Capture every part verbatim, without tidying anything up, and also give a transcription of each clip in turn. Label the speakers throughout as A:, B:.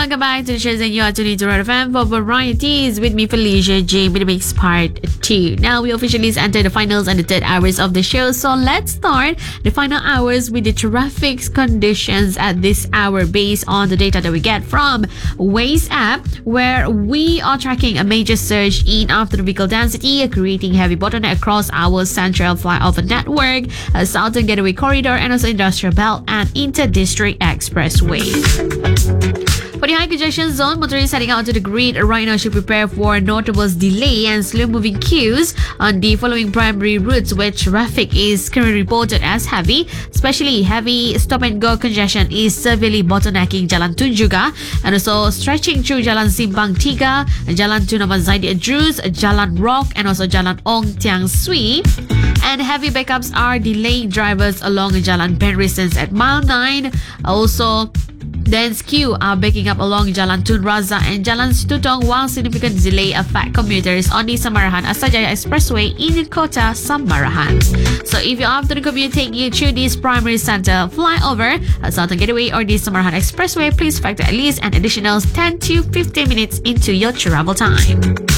A: welcome back to the shows, and you are tuning to Red F M for Varieties with me, Felicia J. Mix Part two. Now, we officially entered the finals and the third hours of the show, so let's start the final hours with the traffic conditions at this hour based on the data that we get from Waze app, where we are tracking a major surge in afternoon vehicle density, creating heavy bottleneck across our central flyover network, a Southern Gateway Corridor, and also Industrial Belt and Inter-District Expressway. For the high congestion zone, motorists heading out to the grid right now should prepare for notable delay and slow-moving queues on the following primary routes where traffic is currently reported as heavy. Especially heavy stop-and-go congestion is severely bottlenecking Jalan Tunjungan and also stretching through Jalan Simpang Tiga, Jalan Tun Ahmad Zaidi Adrus, Jalan Rock, and also Jalan Ong Tiang Sui. And heavy backups are delaying drivers along Jalan Penrisens at mile nine. Also, dense queue are backing up along Jalan Tun Razak and Jalan Setutong, while significant delay affect commuters on the Samarahan Asajaya Expressway in Kota Samarahan. So if you're after the commute taking you through this primary center flyover at Southern Gateway or the Samarahan Expressway, please factor at least an additional ten to fifteen minutes into your travel time.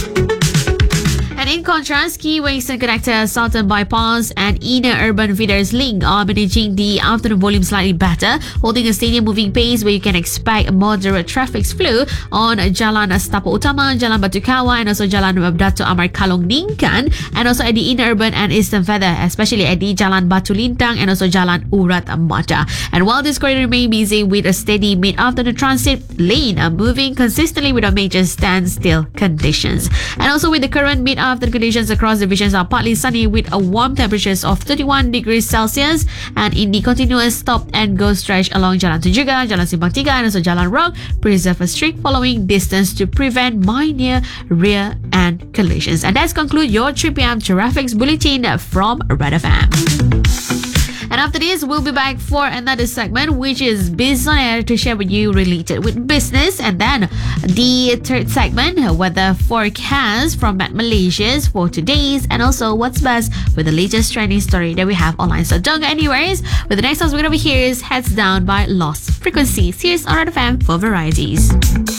A: And in contrast, Key Western Connector, Southern Bypass, and Inner Urban Feeders Link are managing the afternoon volume slightly better, holding a steady moving pace where you can expect moderate traffic flow on Jalan Setapak Utama, Jalan Batu Kawah, and also Jalan Dato' Amar Kalong Ningkan, and also at the Inner Urban and Eastern Feather, especially at the Jalan Batu Lintang and also Jalan Urat Mata. And while this corridor remains busy with a steady mid-afternoon transit lane are moving consistently without major standstill conditions. And also with the current mid-afternoon After conditions across divisions are partly sunny with a warm temperatures of thirty-one degrees Celsius, and in the continuous stop and go stretch along Jalan Tunjungan, Jalan Simpang Tiga, and also Jalan Rock, preserve a strict following distance to prevent minor rear end collisions. And that's conclude your three p.m. traffic bulletin from Red F M. And after this, we'll be back for another segment, which is Biz on Air, to share with you related with business. And then the third segment, weather forecast from Met Malaysia's for today's, and also what's best with the latest trending story that we have online. So don't go anyways. With the next song we're going to hear is Heads Down by Lost Frequencies. Here's on Red F M for Varieties.